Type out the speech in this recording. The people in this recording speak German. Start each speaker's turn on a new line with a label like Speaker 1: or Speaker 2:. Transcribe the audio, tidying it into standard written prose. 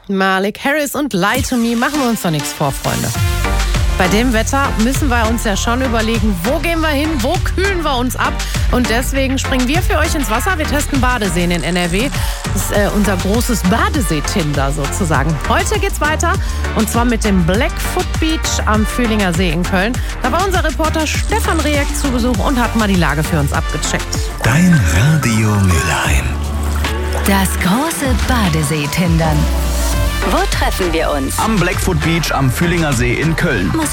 Speaker 1: Malik Harris und Lie to Me, machen wir uns doch nichts vor, Freunde. Bei dem Wetter müssen wir uns ja schon überlegen, wo gehen wir hin, wo kühlen wir uns ab. Und deswegen springen wir für euch ins Wasser. Wir testen Badeseen in NRW. Das ist unser großes Badesee-Tinder sozusagen. Heute geht's weiter und zwar mit dem Blackfoot Beach am Fühlinger See in Köln. Da war unser Reporter Stefan Rehek zu Besuch und hat mal die Lage für uns abgecheckt.
Speaker 2: Dein Radio Mülheim.
Speaker 3: Das große Badesee-Tindern. Wo treffen wir uns?
Speaker 4: Am Blackfoot Beach am Fühlinger See in Köln.